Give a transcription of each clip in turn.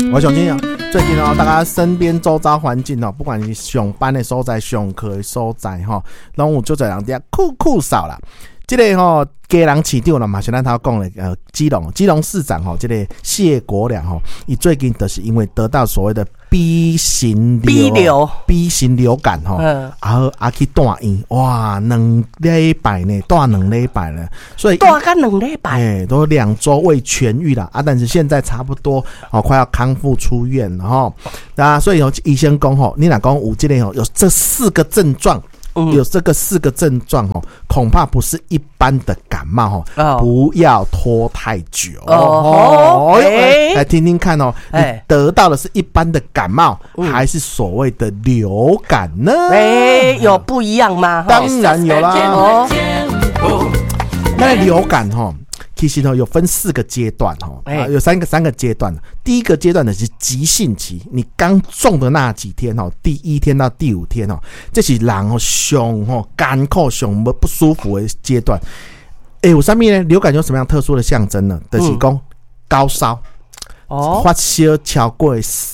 我相信最近大家身边周遭环境不管是上班的所在、上课的所在拢有足侪人在酷扫啦。这个家人市长啦嘛，是咱头讲的基隆市长这个谢国良伊最近就是因为得到所谓的 B 型流感去住院，哇，2礼拜呢，住2礼拜了，所以住个2礼拜， 都2周未痊愈啦但是现在差不多快要康复出院了所以医生讲你若讲有这个有这4个症状。有这个4个症状恐怕不是一般的感冒不要拖太久来听听看你得到的是一般的感冒还是所谓的流感呢？ 有不一样吗？ 当然有啦那流感其实有分4个阶段有三个阶段。第一个阶段呢是急性期，你刚中的那几天第1天到第5天这是人上干口上不舒服的阶段。有什么呢？流感有什么样特殊的象征呢？就是说高烧发烧超过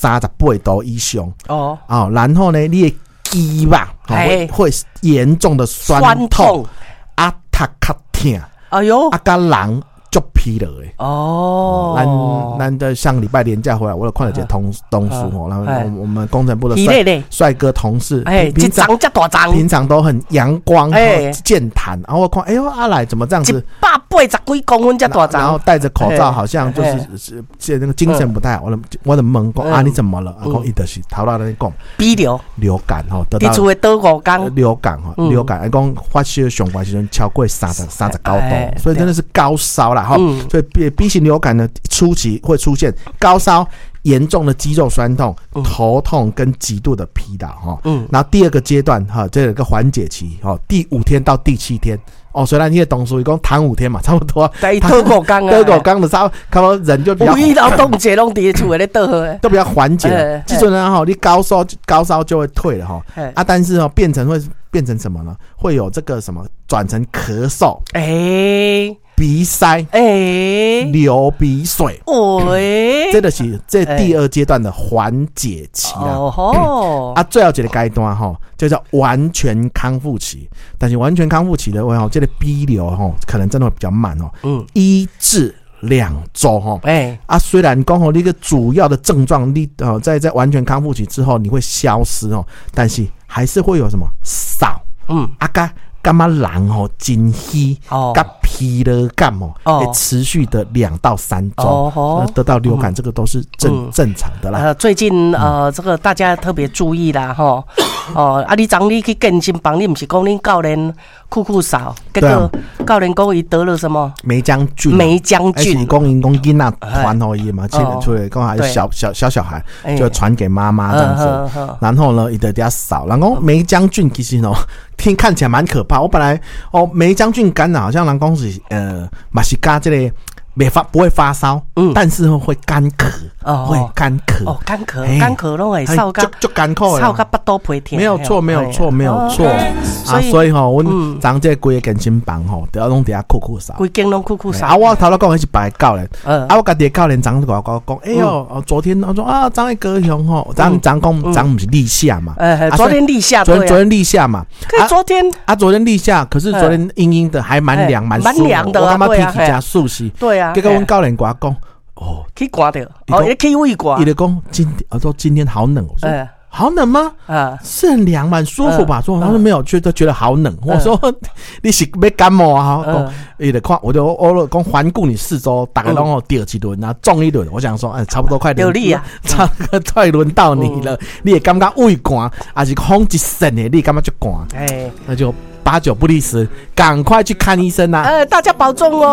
38度以上然后呢你的肌肉会严重的酸痛头壳痛跟人就疲了咱的上礼拜连假回来，我有看到一个同事然后我们工程部的帅哥同事，平常都很阳光健谈，然后我看阿来怎么这样子 180几公分这大张， 然后戴着口罩，好像就是那个精神不太好。我的问讲你怎么了？讲伊就是头脑在讲鼻流感得到流感讲发烧上高时阵超过39度，所以真的是高烧啦所以 B 型流感呢初期会出现高烧、严重的肌肉酸痛、头痛跟极度的疲劳然后第二个阶段这有一个缓解期第5天到第7天虽然你的同事讲躺5天嘛，差不多倒5天倒5天的差不多人就比较有劳动节拢伫厝咧倒都比较缓解了。这阵呢你高烧就会退了但是会变成什么呢？会有这个什么转成咳嗽鼻塞流鼻水这就是这第2阶段的缓解期啦最后一个阶段就叫完全康复期。但是完全康复期的话这个 B 流可能真的会比较慢1至2周虽然讲那个主要的症状你在完全康复期之后你会消失但是还是会有什么少感觉人真虚跟疲劳感会持续的2到3周得到流感这个都是正常的啦最近这个大家特别注意啦你昨你去健身房你不是讲恁教练酷扫结果教练讲伊得了什么梅将军是讲因讲囡仔传给伊嘛出来讲还是小孩就传给妈妈这样子然后呢伊就在遐扫然后梅将军其实看起来蛮可怕我本来梅将军感染好像人讲是嘛是加这个不会发烧但是会干咳会干咳干咳拢会扫到就干咳扫到巴肚皮疼没有错所以阮昨这规个健身房都要拢伫遐酷扫规间拢酷扫我头头讲的是别个教练我家己的教练昨跟我讲昨天我说昨天高雄昨讲昨不是立夏嘛昨天立夏昨天立夏嘛昨天立夏可是昨天阴阴的还蛮凉蛮凉的我感觉天气真舒适对啊结果阮教练跟我讲去刮掉去胃刮伊就讲今天好冷我说好冷吗是很凉蛮舒服吧说他说没有觉得好冷我说你是要感冒伊就看我就讲环顾你4周大概拢第2轮然后中1轮我想说差不多快轮到你了你也感觉胃寒还是风一阵的你感觉就寒那就8九不离10赶快去看医生大家保重